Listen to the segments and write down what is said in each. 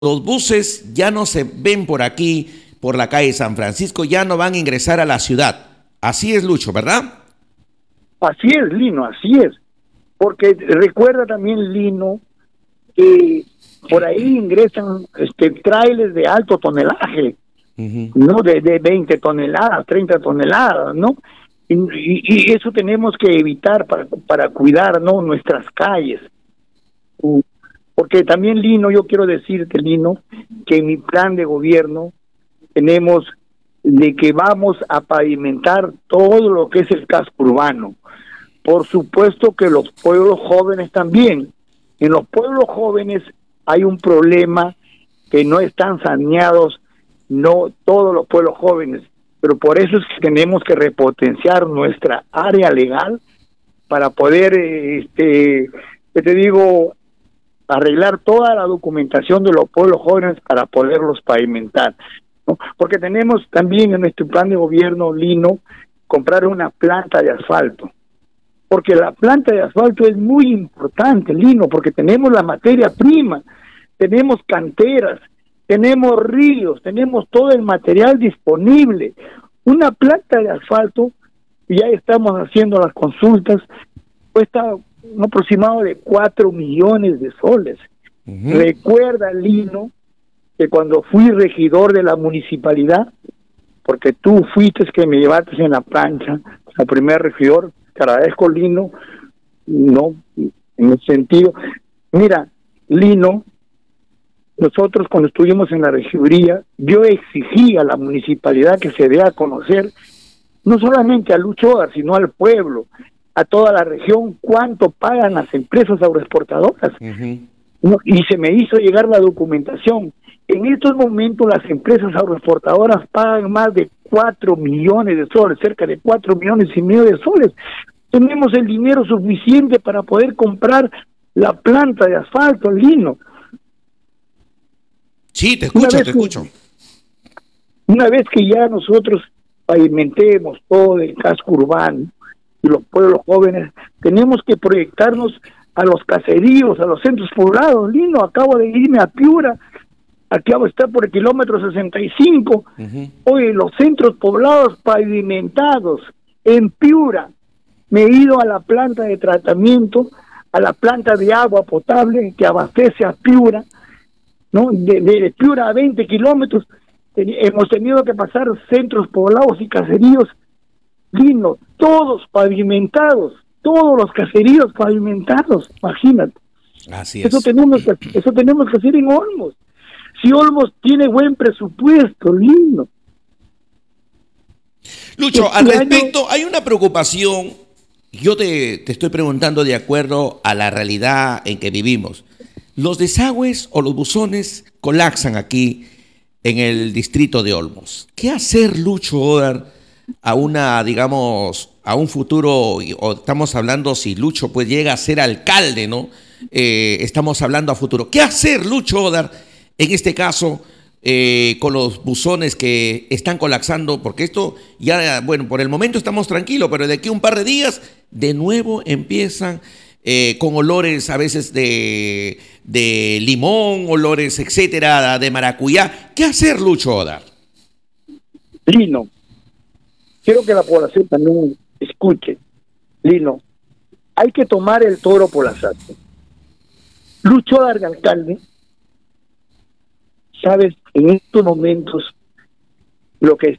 los buses ya no se ven por aquí, por la calle San Francisco, ya no van a ingresar a la ciudad. Así es, Lucho, ¿verdad? Así es, Lino, así es. Porque recuerda también, Lino, que por ahí ingresan trailers de alto tonelaje, ¿no? De 20 toneladas, 30 toneladas, ¿no? Y eso tenemos que evitar para cuidar, ¿no?, nuestras calles. Porque también, Lino, yo quiero decirte, Lino, que en mi plan de gobierno tenemos de que vamos a pavimentar todo lo que es el casco urbano. Por supuesto que los pueblos jóvenes también. En los pueblos jóvenes hay un problema que no están saneados, no todos los pueblos jóvenes, pero por eso es que tenemos que repotenciar nuestra área legal para poder, ¿qué te digo?, arreglar toda la documentación de los pueblos jóvenes para poderlos pavimentar, ¿no? Porque tenemos también en nuestro plan de gobierno, Lino, comprar una planta de asfalto, porque la planta de asfalto es muy importante, Lino, porque tenemos la materia prima, tenemos canteras, tenemos ríos, tenemos todo el material disponible. Una planta de asfalto, ya estamos haciendo las consultas, cuesta un aproximado de 4 millones de soles. Recuerda, Lino, que cuando fui regidor de la municipalidad, porque tú fuiste que me llevaste en la plancha, como primer regidor, te agradezco, Lino, no, en el sentido, mira, Lino, nosotros cuando estuvimos en la regiduría, yo exigí a la municipalidad que se dé a conocer, no solamente a Lucho Odar, sino al pueblo, a toda la región, cuánto pagan las empresas agroexportadoras. ¿No? Y se me hizo llegar la documentación. En estos momentos las empresas agroexportadoras pagan más de 4 millones de soles, cerca de 4,5 millones de soles. Tenemos el dinero suficiente para poder comprar la planta de asfalto, Lino. Sí, te escucho. Una vez que ya nosotros pavimentemos todo el casco urbano y los pueblos jóvenes, tenemos que proyectarnos a los caseríos, a los centros poblados. Lino, acabo de irme a Piura, acabo de estar por el kilómetro 65. Oye, los centros poblados pavimentados en Piura. Me he ido a la planta de tratamiento, a la planta de agua potable que abastece a Piura, ¿no? De Piura a 20 kilómetros. Hemos tenido que pasar centros poblados y caseríos, Lino, todos pavimentados, todos los caseríos pavimentados, imagínate. Así es. Eso tenemos que hacer en Olmos. Si Olmos tiene buen presupuesto, Lino. Lucho, al respecto, hay una preocupación. Yo te estoy preguntando de acuerdo a la realidad en que vivimos. Los desagües o los buzones colapsan aquí en el distrito de Olmos. ¿Qué hacer, Lucho Odar, a un futuro, o estamos hablando si Lucho pues llega a ser alcalde, ¿no? Estamos hablando a futuro. ¿Qué hacer, Lucho Odar, en este caso, con los buzones que están colapsando? Porque esto ya, bueno, por el momento estamos tranquilos, pero de aquí a un par de días, de nuevo empiezan con olores a veces de limón, olores, etcétera, de maracuyá. ¿Qué hacer, Lucho Odar? Lino, quiero que la población también escuche. Lino, hay que tomar el toro por las astas. Lucho Odar de alcalde, sabes, en estos momentos lo que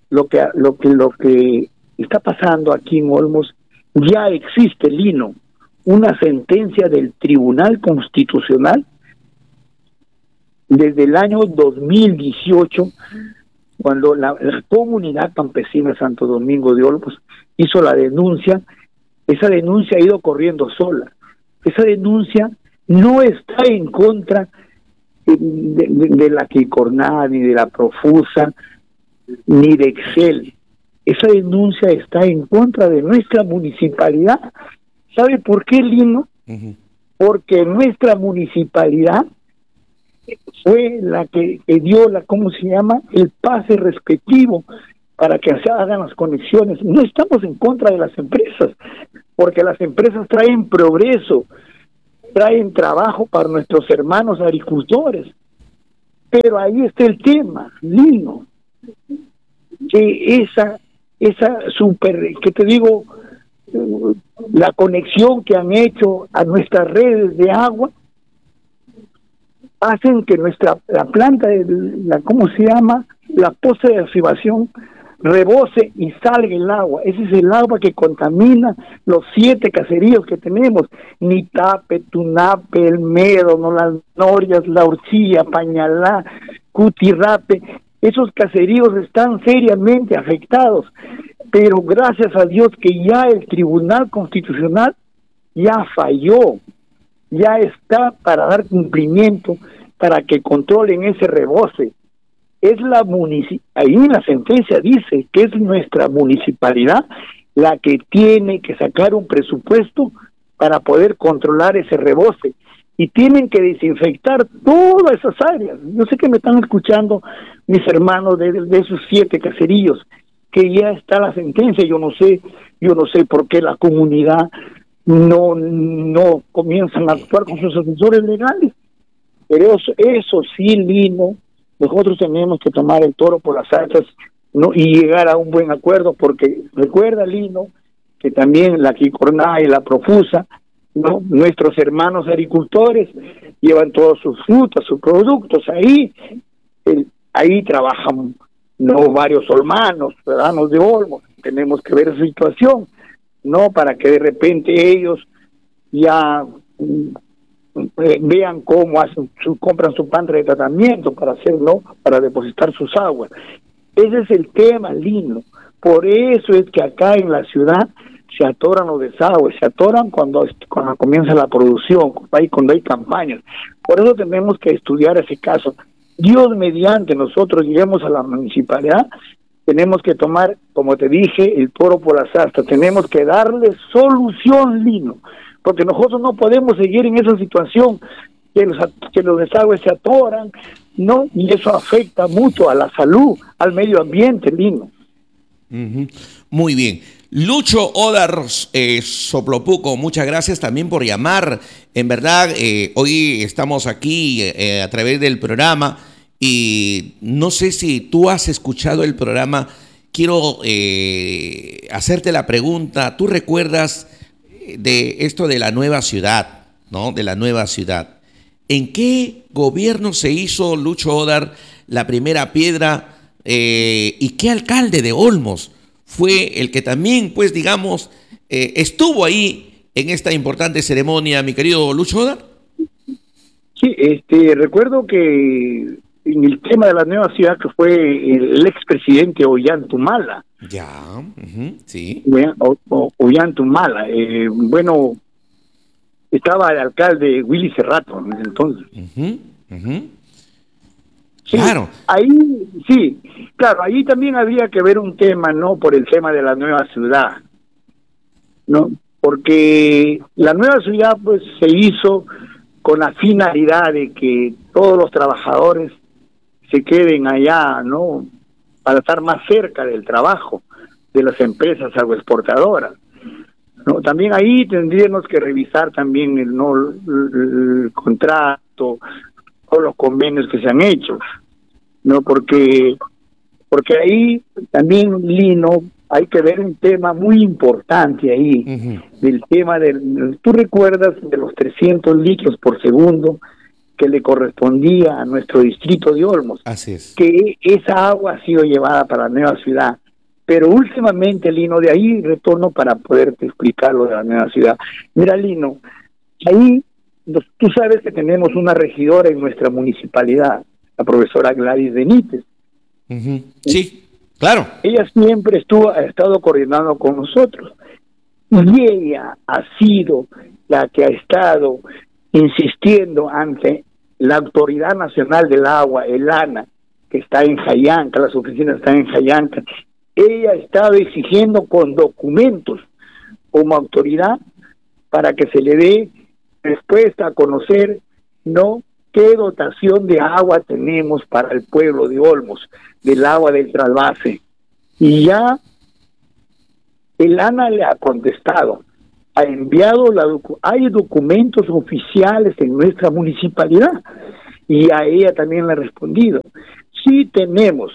está pasando aquí en Olmos, ya existe, Lino, una sentencia del Tribunal Constitucional desde el año 2018, cuando la comunidad campesina de Santo Domingo de Olmos hizo la denuncia. Esa denuncia ha ido corriendo sola. Esa denuncia no está en contra de la Quicorná, ni de la Profusa, ni de Excel. Esa denuncia está en contra de nuestra municipalidad. ¿Sabe por qué, Lino? Porque nuestra municipalidad fue la que dio el pase respectivo para que se hagan las conexiones. No estamos en contra de las empresas, porque las empresas traen progreso, traen trabajo para nuestros hermanos agricultores. Pero ahí está el tema, Lino, que esa super, que te digo, la conexión que han hecho a nuestras redes de agua, hacen que la planta, ¿cómo se llama? La poza de activación rebose y salga el agua. Ese es el agua que contamina los 7 caseríos que tenemos: Nitape, Tunape, El Médono, Las Norias, La Urchilla, Pañalá, Cutirrape. Esos caseríos están seriamente afectados, pero gracias a Dios que ya el Tribunal Constitucional ya falló, ya está para dar cumplimiento, para que controlen ese rebose. Es ahí en la sentencia dice que es nuestra municipalidad la que tiene que sacar un presupuesto para poder controlar ese rebose, y tienen que desinfectar todas esas áreas. Yo sé que me están escuchando mis hermanos de esos 7 caseríos, que ya está la sentencia. Yo no sé por qué la comunidad no comienzan a actuar con sus asesores legales. Pero eso sí, Lino, nosotros tenemos que tomar el toro por las astas, ¿no? Y llegar a un buen acuerdo, porque recuerda, Lino, que también la Quicorná y la Profusa, ¿no? Nuestros hermanos agricultores llevan todas sus frutas, sus productos ahí. Ahí trabajan, no, varios olmanos, ciudadanos de Olmos. Tenemos que ver esa situación, no para que de repente ellos ya vean cómo compran su planta de tratamiento para hacerlo, para depositar sus aguas. Ese es el tema, Lino. Por eso es que acá en la ciudad se atoran los desagües, se atoran cuando comienza la producción, cuando hay campañas. Por eso tenemos que estudiar ese caso. Dios mediante, nosotros lleguemos a la municipalidad, tenemos que tomar, como te dije, el toro por las astas. Tenemos que darle solución, Lino, porque nosotros no podemos seguir en esa situación que los desagües se atoran, ¿no? Y eso afecta mucho a la salud, al medio ambiente, Lino. Muy bien. Lucho Odar Soplopuco, muchas gracias también por llamar. En verdad, hoy estamos aquí a través del programa, y no sé si tú has escuchado el programa. Quiero hacerte la pregunta. ¿Tú recuerdas de esto de la nueva ciudad, ¿no? De la nueva ciudad. ¿En qué gobierno se hizo, Lucho Odar, la primera piedra? ¿Y qué alcalde de Olmos fue el que también, pues digamos, estuvo ahí en esta importante ceremonia, mi querido Lucho Odar? Sí, recuerdo que en el tema de la nueva ciudad, que fue el expresidente Ollantumala. Ya, sí. Ollantumala. Bueno, estaba el alcalde Willy Cerrato en ese entonces. Sí, claro. Ahí, sí, claro, ahí también había que ver un tema, ¿no? Por el tema de la nueva ciudad, ¿no? Porque la nueva ciudad, pues, se hizo con la finalidad de que todos los trabajadores se queden allá, ¿no? Para estar más cerca del trabajo de las empresas agroexportadoras, ¿no? También ahí tendríamos que revisar también el contrato, todos los convenios que se han hecho, ¿no? Porque ahí también, Lino, hay que ver un tema muy importante ahí, del tema tú recuerdas de los 300 litros por segundo que le correspondía a nuestro distrito de Olmos. Así es. Que esa agua ha sido llevada para la nueva ciudad. Pero últimamente, Lino, de ahí retorno para poderte explicar lo de la nueva ciudad. Mira, Lino, ahí tú sabes que tenemos una regidora en nuestra municipalidad, la profesora Gladys Benítez. Sí, claro. Ella siempre ha estado coordinando con nosotros. Y ella ha sido la que ha estado insistiendo ante la Autoridad Nacional del Agua, el ANA, que está en Jayanca, las oficinas están en Jayanca. Ella ha estado exigiendo con documentos como autoridad para que se le dé respuesta a conocer, ¿no?, qué dotación de agua tenemos para el pueblo de Olmos, del agua del trasvase. Y ya el ANA le ha contestado, ha enviado hay documentos oficiales en nuestra municipalidad, y a ella también le he respondido. Sí tenemos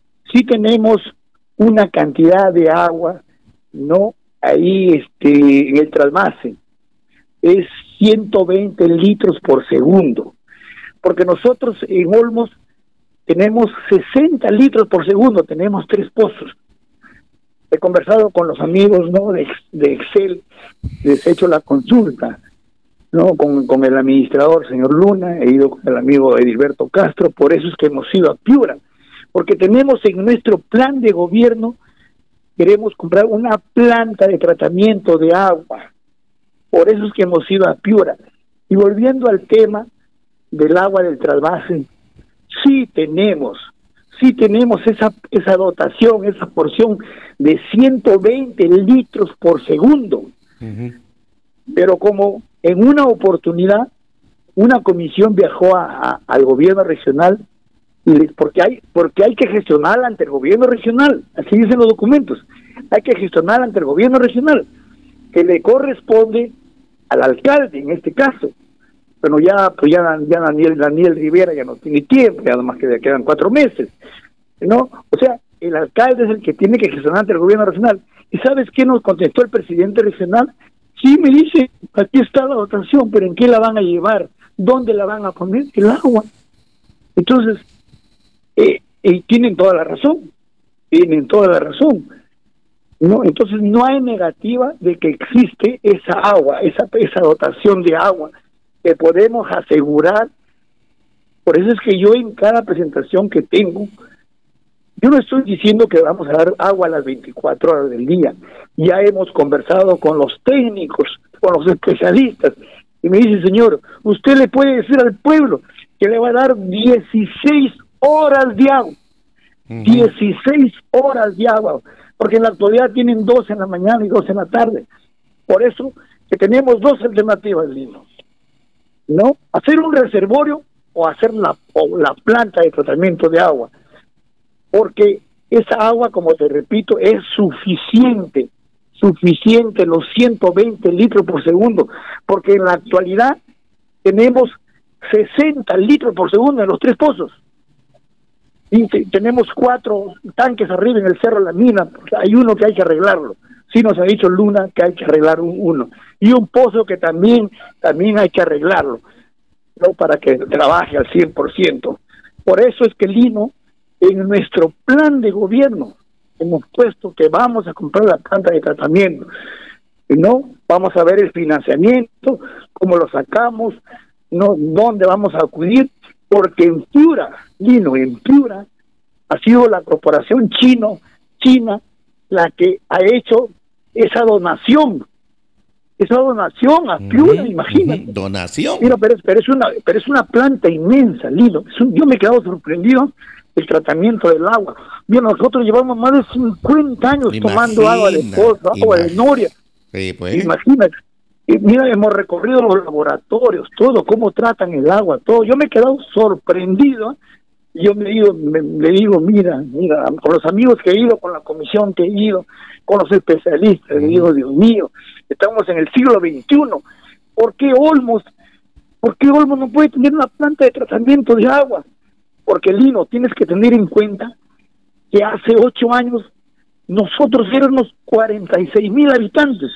una cantidad de agua, ¿no? Ahí en el trasvase, es 120 litros por segundo, porque nosotros en Olmos tenemos 60 litros por segundo, tenemos 3 pozos. He conversado con los amigos, ¿no?, de Excel, les he hecho la consulta, ¿no?, con el administrador, señor Luna, he ido con el amigo Edilberto Castro, por eso es que hemos ido a Piura, porque tenemos en nuestro plan de gobierno, queremos comprar una planta de tratamiento de agua, por eso es que hemos ido a Piura. Y volviendo al tema del agua del trasvase, sí tenemos esa dotación, esa porción de 120 litros por segundo. Pero como en una oportunidad una comisión viajó al gobierno regional, porque hay que gestionar ante el gobierno regional, así dicen los documentos, hay que gestionar ante el gobierno regional, que le corresponde al alcalde en este caso. Bueno, ya Daniel Rivera ya no tiene tiempo, ya nomás que quedan 4 meses, ¿no? O sea, el alcalde es el que tiene que gestionar ante el gobierno regional. ¿Y sabes qué nos contestó el presidente regional? Sí, me dice, aquí está la dotación, pero ¿en qué la van a llevar? ¿Dónde la van a poner? El agua. Entonces, tienen toda la razón, ¿no? Entonces no hay negativa de que existe esa agua, esa dotación de agua que podemos asegurar. Por eso es que yo en cada presentación que tengo, yo no estoy diciendo que vamos a dar agua a las 24 horas del día. Ya hemos conversado con los técnicos, con los especialistas, y me dice, señor, usted le puede decir al pueblo que le va a dar 16 horas de agua. 16 horas de agua, porque en la actualidad tienen 2 en la mañana y 2 en la tarde. Por eso que tenemos 2 alternativas, Lino, ¿no? Hacer un reservorio o hacer la planta de tratamiento de agua, porque esa agua, como te repito, es suficiente, los 120 litros por segundo, porque en la actualidad tenemos 60 litros por segundo en los 3 pozos. Y tenemos 4 tanques arriba en el Cerro La Mina, porque hay uno que hay que arreglarlo. Sí nos ha dicho Luna que hay que arreglar uno. Y un pozo que también hay que arreglarlo, ¿no?, para que trabaje al 100%. Por eso es que, Lino, en nuestro plan de gobierno hemos puesto que vamos a comprar la planta de tratamiento, ¿no? Vamos a ver el financiamiento, cómo lo sacamos, ¿no?, dónde vamos a acudir, porque en Piura, Lino, ha sido la corporación china la que ha hecho esa donación a Piura, imagínate. Donación. Mira, pero es una planta inmensa, Lino. Yo me he quedado sorprendido del tratamiento del agua. Mira, nosotros llevamos más de 50 años tomando agua de pozo, agua de noria. Sí, pues. Imagínate. Y mira, hemos recorrido los laboratorios, todo, cómo tratan el agua, todo. Yo me he quedado sorprendido. Yo le digo, mira, con los amigos que he ido, con la comisión que he ido, con los especialistas, le digo, Dios mío, estamos en el siglo XXI. ¿Por qué Olmos no puede tener una planta de tratamiento de agua? Porque, Lino, tienes que tener en cuenta que hace 8 años nosotros éramos 46,000 habitantes.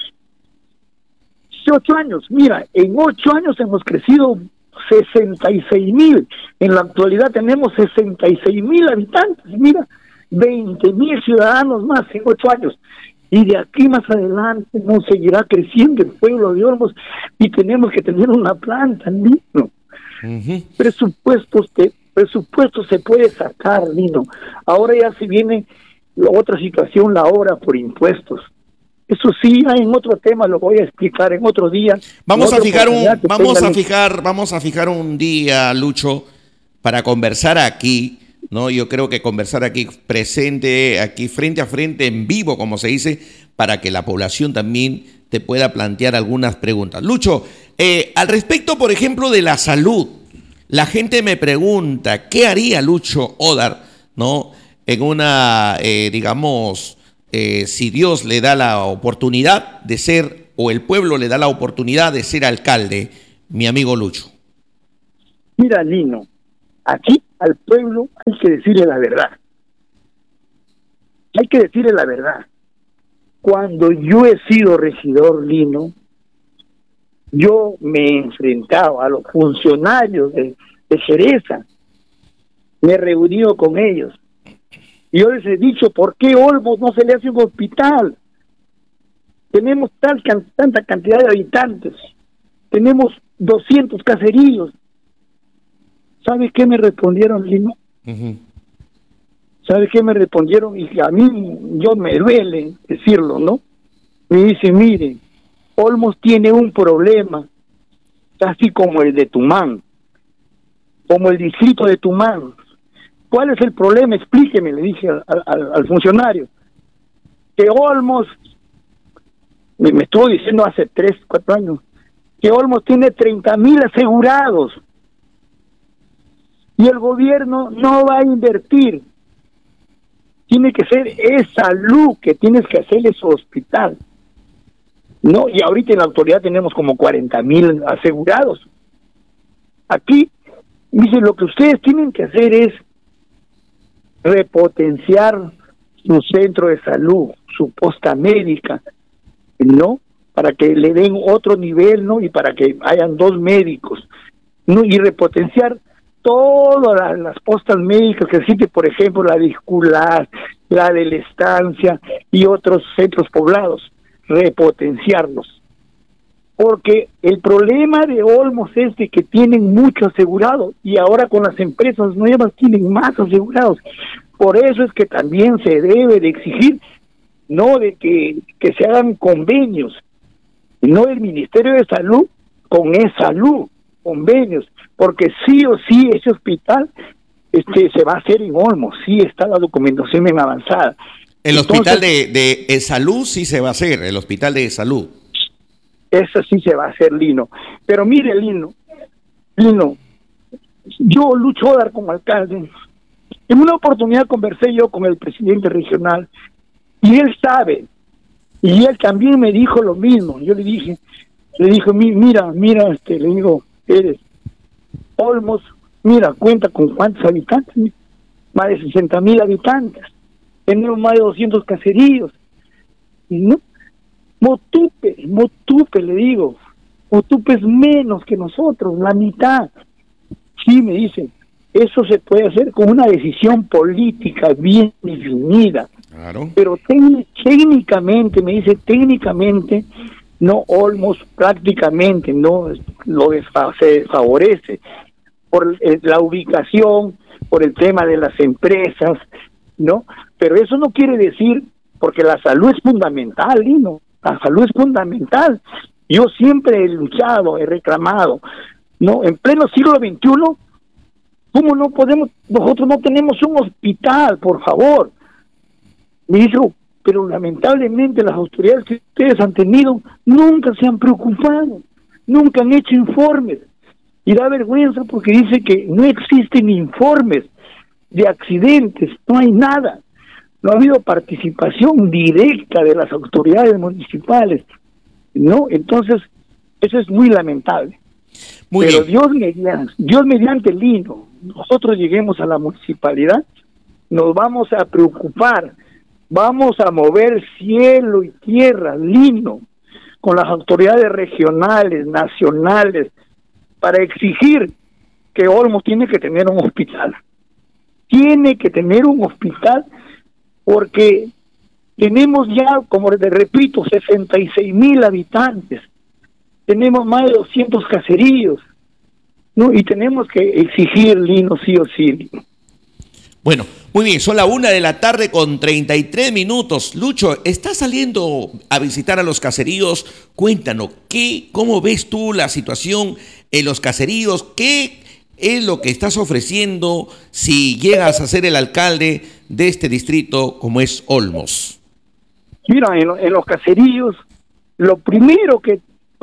8 años, mira, en 8 años hemos crecido 66,000. En la actualidad tenemos 66,000 habitantes. Mira, 20,000 ciudadanos más en 8 años. Y de aquí más adelante nos seguirá creciendo el pueblo de Olmos y tenemos que tener una planta, Lino. Presupuestos se puede sacar, Lino. Ahora ya se viene la otra situación, la obra por impuestos. Eso sí, en otro tema lo voy a explicar en otro día. Vamos a fijar un día, Lucho, para conversar aquí, ¿no? Yo creo que conversar aquí presente, aquí frente a frente, en vivo, como se dice, para que la población también te pueda plantear algunas preguntas. Lucho, al respecto, por ejemplo, de la salud, la gente me pregunta, ¿qué haría Lucho Odar, ¿no?, en una, si Dios le da la oportunidad de ser, o el pueblo le da la oportunidad de ser alcalde, mi amigo Lucho? Mira, Lino, Aquí al pueblo hay que decirle la verdad. Hay que decirle la verdad. Cuando yo he sido regidor, Lino, yo me he enfrentado a los funcionarios de Cereza, me he reunido con ellos. Y yo les he dicho, ¿por qué Olmos no se le hace un hospital? Tenemos tanta cantidad de habitantes, tenemos 200 caseríos. ¿Sabe qué me respondieron, Lino? Uh-huh. ¿Sabe qué me respondieron? Y a mí, yo me duele decirlo, ¿no? Me dice, mire, Olmos tiene un problema, así como el de Tumán, como el distrito de Tumán. ¿Cuál es el problema? Explíqueme, le dije al funcionario. Que Olmos, me estuvo diciendo hace 3, 4 años, que Olmos tiene 30,000 asegurados y el gobierno no va a invertir. Tiene que ser salud, que tienes que hacerle su hospital, ¿no? Y ahorita en la autoridad tenemos como 40,000 asegurados. Aquí, dice, lo que ustedes tienen que hacer es repotenciar su centro de salud, su posta médica, ¿no? Para que le den otro nivel, ¿no? Y para que hayan 2 médicos, ¿no? Y repotenciar todas las postas médicas que existen, por ejemplo, la Discular, la de la Estancia y otros centros poblados, repotenciarlos. Porque el problema de Olmos es de que tienen mucho asegurado y ahora con las empresas nuevas tienen más asegurados. Por eso es que también se debe de exigir, no de que se hagan convenios, no el Ministerio de Salud con E-Salud, convenios, porque sí o sí ese hospital se va a hacer en Olmos, sí está la documentación bien avanzada. El hospital de salud sí se va a hacer, el hospital de salud. Eso sí se va a hacer, Lino. Pero mire, Lino, yo Lucho Odar como alcalde, en una oportunidad conversé yo con el presidente regional y él sabe, y él también me dijo lo mismo. Yo le dije, mira, le digo, Olmos, mira, cuenta con cuántos habitantes, más de 60,000 habitantes, tenemos más de 200 caseríos, ¿no? Motupe, le digo, Motupe es menos que nosotros, la mitad. Sí, me dicen, eso se puede hacer con una decisión política bien definida. Claro. Pero técnicamente, me dice, no, Olmos prácticamente no lo desfavorece por la ubicación, por el tema de las empresas, ¿no? Pero eso no quiere decir, porque la salud es fundamental, Lino, la salud es fundamental. Yo siempre he luchado, he reclamado, ¿no? En pleno siglo XXI, ¿cómo no podemos? Nosotros no tenemos un hospital, por favor. Me dijo, pero lamentablemente las autoridades que ustedes han tenido nunca se han preocupado, nunca han hecho informes. Y da vergüenza porque dice que no existen informes de accidentes, no hay nada. No ha habido participación directa de las autoridades municipales, ¿no? Entonces, eso es muy lamentable. Muy Pero bien. Dios mediante, Lino, nosotros lleguemos a la municipalidad, nos vamos a preocupar, vamos a mover cielo y tierra, Lino, con las autoridades regionales, nacionales, para exigir que Olmos tiene que tener un hospital. Tiene que tener un hospital porque tenemos ya, como les repito, 66,000 habitantes. Tenemos más de 200 caseríos, ¿no? Y tenemos que exigir, Lino, sí o sí, Lino. Bueno, muy bien, son la 1:33 Lucho, ¿estás saliendo a visitar a los caseríos? Cuéntanos, ¿cómo ves tú la situación en los caseríos? ¿Qué es lo que estás ofreciendo si llegas a ser el alcalde de este distrito como es Olmos? Mira, en los caseríos, lo primero que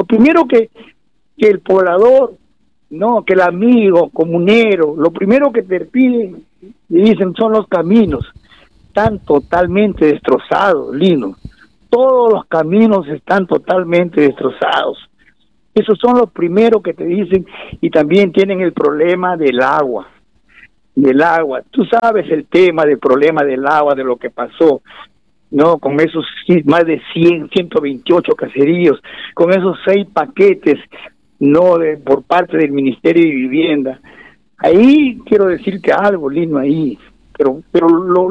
el poblador, no, que el amigo comunero, lo primero que te piden, le dicen, son los caminos. Están totalmente destrozados, Lino. Todos los caminos están totalmente destrozados. Esos son los primeros que te dicen, y también tienen el problema del agua. del agua. Tú sabes el tema del problema del agua, de lo que pasó, ¿no? Con esos más de 128 caseríos, con esos 6 paquetes, ¿no? Por parte del Ministerio de Vivienda. Ahí quiero decirte algo, Lino, ahí, pero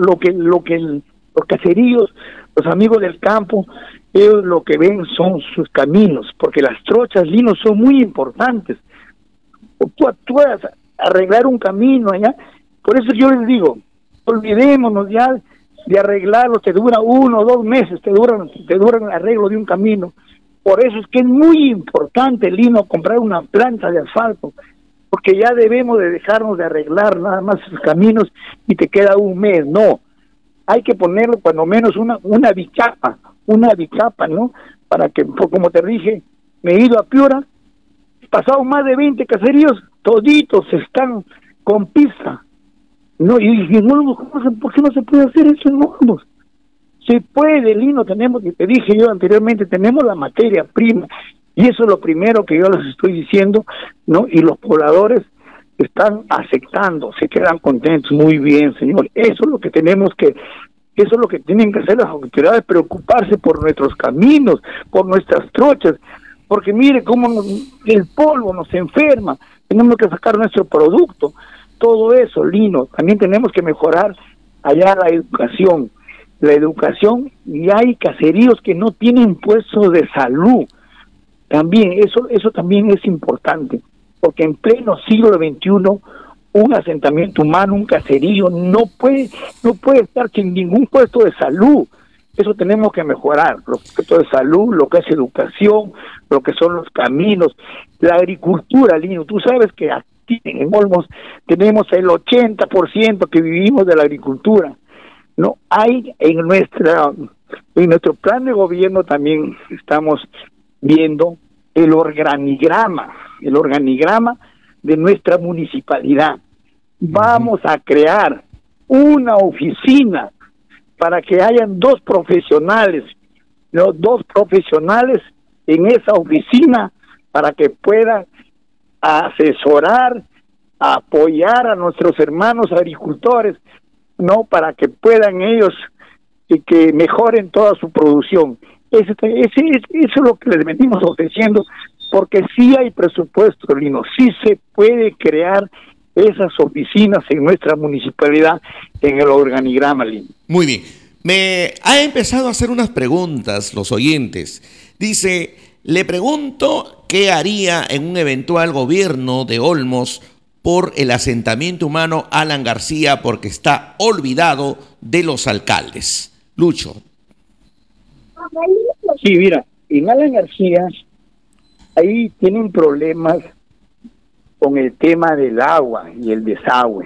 los caseríos, los amigos del campo, ellos lo que ven son sus caminos, porque las trochas, Lino, son muy importantes. Tú vas a arreglar un camino allá, por eso yo les digo, olvidémonos ya de arreglarlo, te dura 1 o 2 meses, te duran el arreglo de un camino. Por eso es que es muy importante, Lino, comprar una planta de asfalto, porque ya debemos de dejarnos de arreglar nada más esos caminos y te queda un mes. No, hay que ponerle cuando menos una bichapa, ¿no? Para que, como te dije, me he ido a Piura, pasado más de 20 caseríos, toditos están con pista. No, y en Olmos, ¿por qué no se puede hacer eso en Olmos? Se puede, Lino, tenemos, y te dije yo anteriormente, tenemos la materia prima, y eso es lo primero que yo les estoy diciendo, ¿no? Y los pobladores están aceptando, se quedan contentos. Muy bien, señor, eso es lo que tenemos que, eso es lo que tienen que hacer las autoridades, preocuparse por nuestros caminos, por nuestras trochas, porque mire cómo el polvo nos enferma, tenemos que sacar nuestro producto, todo eso, Lino. También tenemos que mejorar allá la educación, y hay caseríos que no tienen puestos de salud. También eso también es importante, porque en pleno siglo XXI un asentamiento humano, un caserío no puede estar sin ningún puesto de salud. Eso tenemos que mejorar, los puestos de salud, lo que es educación, lo que son los caminos, la agricultura, Lino. Tú sabes que aquí en Olmos tenemos el 80% que vivimos de la agricultura. No hay en nuestro plan de gobierno, también estamos viendo el organigrama de nuestra municipalidad. Vamos a crear una oficina para que hayan 2 profesionales, ¿no? 2 profesionales en esa oficina para que puedan asesorar, apoyar a nuestros hermanos agricultores, no, para que puedan ellos y que mejoren toda su producción. Eso es lo que les venimos ofreciendo, porque sí hay presupuesto, Lino, sí se puede crear esas oficinas en nuestra municipalidad, en el organigrama, Lino. Muy bien. Me ha empezado a hacer unas preguntas los oyentes. Dice, le pregunto qué haría en un eventual gobierno de Olmos por el asentamiento humano Alan García, porque está olvidado de los alcaldes. Lucho. Sí, mira, en Alan García ahí tienen problemas con el tema del agua y el desagüe.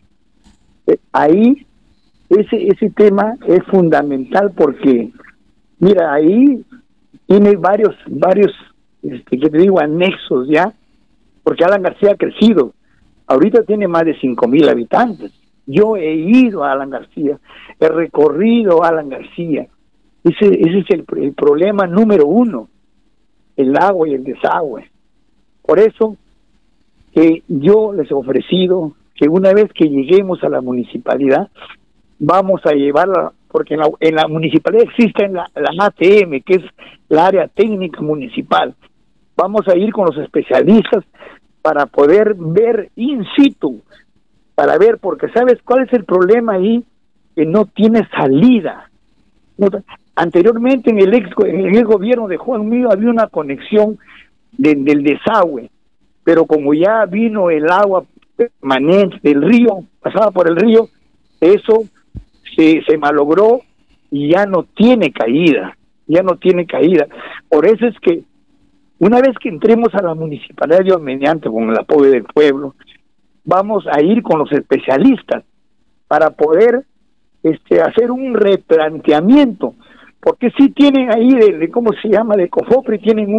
Ahí ese tema es fundamental porque, mira, ahí tiene varios, que te digo, anexos ya, porque Alan García ha crecido. Ahorita tiene más de 5,000 habitantes. Yo he ido a Alan García, he recorrido a Alan García. Ese es el problema número 1, el agua y el desagüe. Por eso que yo les he ofrecido que una vez que lleguemos a la municipalidad, vamos a llevarla, porque en la municipalidad existe la ATM, que es la área técnica municipal. Vamos a ir con los especialistas para poder ver in situ, para ver, porque ¿sabes cuál es el problema ahí? Que no tiene salida. Anteriormente en el gobierno de Juan Mío había una conexión del desagüe, pero como ya vino el agua permanente del río, pasaba por el río, eso se malogró y ya no tiene caída. Por eso es que una vez que entremos a la municipalidad, Dios mediante, con el apoyo del pueblo, vamos a ir con los especialistas para poder hacer un replanteamiento, porque sí tienen ahí de ¿cómo se llama? De COFOPRI, tienen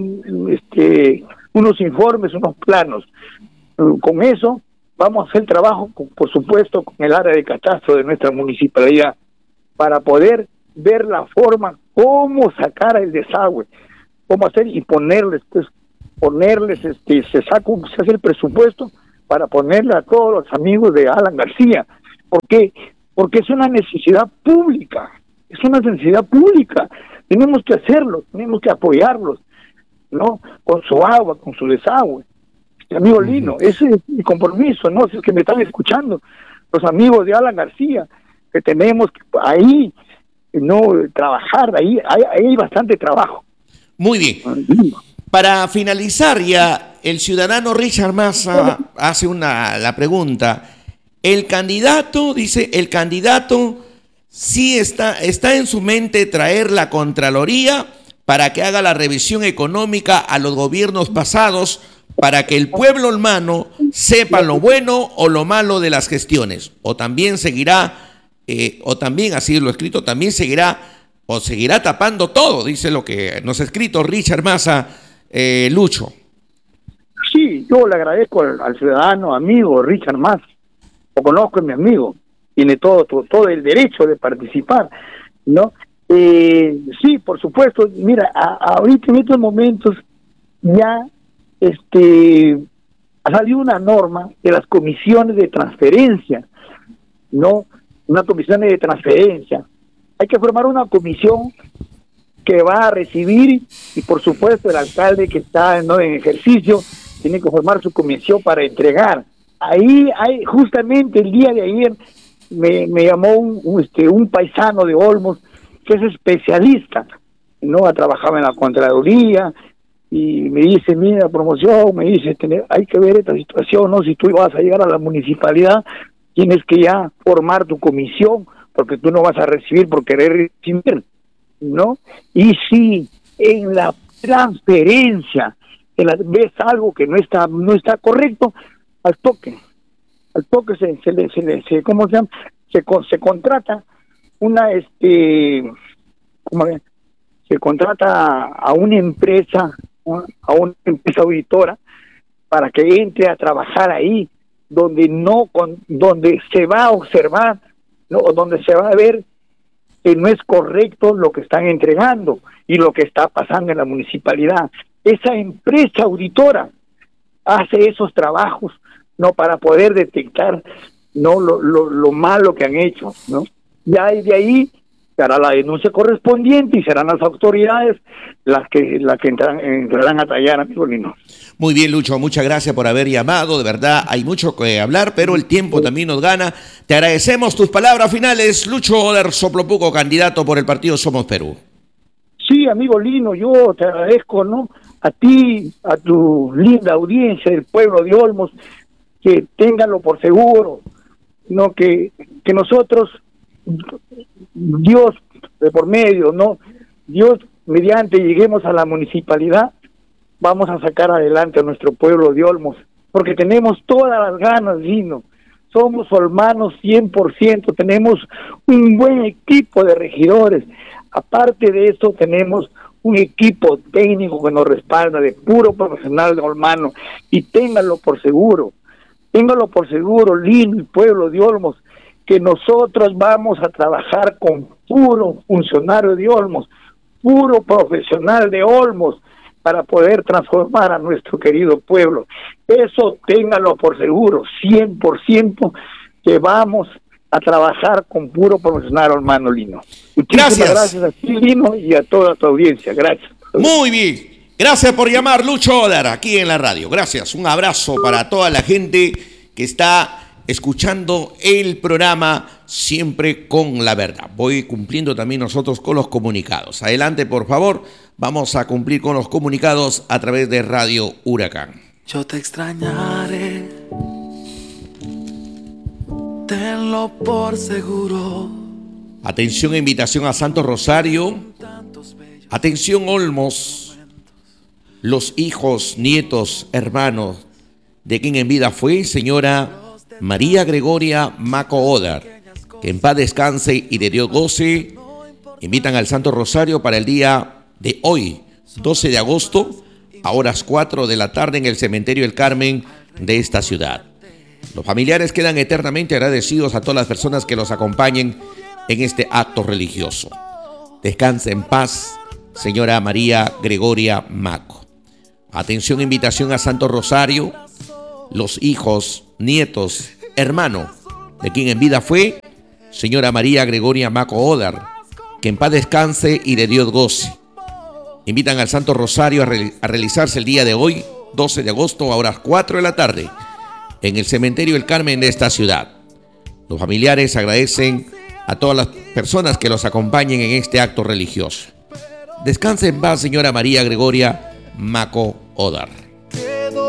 unos informes, unos planos. Con eso vamos a hacer trabajo, por supuesto, con el área de catastro de nuestra municipalidad, para poder ver la forma, cómo sacar el desagüe, cómo hacer y ponerles, se hace el presupuesto para ponerle a todos los amigos de Alan García. ¿Por qué? Porque es una necesidad pública, tenemos que hacerlo, tenemos que apoyarlos, ¿no? Con su agua, con su desagüe. Amigo Lino, ese es mi compromiso, ¿no? Si es que me están escuchando, los amigos de Alan García, que tenemos que ahí, no trabajar, ahí hay bastante trabajo. Muy bien. Para finalizar ya, el ciudadano Richard Massa hace la pregunta. El candidato sí está en su mente traer la Contraloría para que haga la revisión económica a los gobiernos pasados, para que el pueblo olmano sepa lo bueno o lo malo de las gestiones. O también seguirá, así lo escrito, seguirá tapando todo, dice lo que nos ha escrito Richard Massa, Lucho. Sí, yo le agradezco al ciudadano, amigo Richard Massa, lo conozco, es mi amigo, tiene todo el derecho de participar, ¿no? Sí, por supuesto, mira, ahorita en estos momentos ya ha salido una norma de las comisiones de transferencia, ¿no? Una comisión de transferencia. Hay que formar una comisión que va a recibir, y por supuesto el alcalde que está, ¿no?, en ejercicio tiene que formar su comisión para entregar. Ahí hay, justamente el día de ayer me llamó un paisano de Olmos que es especialista, ¿no? Ha trabajado en la Contraloría y me dice, mira, promoción, me dice, hay que ver esta situación, ¿no? Si tú vas a llegar a la municipalidad, tienes que ya formar tu comisión, porque tú no vas a recibir por querer recibir, ¿no? Y si en la transferencia ves algo que no está correcto, al toque se ¿cómo se llama? Se contrata se contrata a una empresa, ¿no?, a una empresa auditora para que entre a trabajar ahí, donde se va a observar, ¿no?, donde se va a ver que no es correcto lo que están entregando y lo que está pasando en la municipalidad. Esa empresa auditora hace esos trabajos, ¿no?, para poder detectar, ¿no?, lo malo que han hecho, ¿no? Ya de ahí se hará la denuncia correspondiente y serán las autoridades las que entrarán a tallar, amigo Lino. Muy bien, Lucho, muchas gracias por haber llamado. De verdad, hay mucho que hablar, pero el tiempo también nos gana. Te agradecemos tus palabras finales, Lucho Oder Soplopuco, candidato por el partido Somos Perú. Sí, amigo Lino, yo te agradezco, ¿no?, a ti, a tu linda audiencia del pueblo de Olmos, que ténganlo por seguro, ¿no?, que nosotros, Dios de por medio, ¿no?, Dios mediante lleguemos a la municipalidad, vamos a sacar adelante a nuestro pueblo de Olmos, porque tenemos todas las ganas, Lino. Somos olmanos 100%, tenemos un buen equipo de regidores. Aparte de eso, tenemos un equipo técnico que nos respalda, de puro profesional de olmano, y ténganlo por seguro, Lino y pueblo de Olmos, que nosotros vamos a trabajar con puro funcionario de Olmos, puro profesional de Olmos, para poder transformar a nuestro querido pueblo. Eso ténganlo por seguro, 100%, que vamos a trabajar con puro profesional olmano, Lino. Gracias a ti, Lino, y a toda tu audiencia. Gracias. Muy bien. Gracias por llamar, Lucho Oder, aquí en la radio. Gracias. Un abrazo para toda la gente que está escuchando el programa Siempre con la Verdad. Voy cumpliendo también nosotros con los comunicados. Adelante, por favor. Vamos a cumplir con los comunicados a través de Radio Huracán. Yo te extrañaré, tenlo por seguro. Atención, invitación a Santo Rosario. Atención, Olmos. Los hijos, nietos, hermanos de quien en vida fue señora María Gregoria Maco Oder, que en paz descanse y de Dios goce, invitan al Santo Rosario para el día de hoy, 12 de agosto, a horas 4 de la tarde en el Cementerio El Carmen de esta ciudad. Los familiares quedan eternamente agradecidos a todas las personas que los acompañen en este acto religioso. Descanse en paz, señora María Gregoria Maco. Atención, invitación a Santo Rosario. los hijos, nietos, hermano de quien en vida fue señora María Gregoria Maco Odar, que en paz descanse y de Dios goce. Invitan al Santo Rosario a realizarse el día de hoy, 12 de agosto, a horas 4 de la tarde, en el Cementerio del Carmen de esta ciudad. Los familiares agradecen a todas las personas que los acompañen en este acto religioso. Descanse en paz, señora María Gregoria Maco Odar.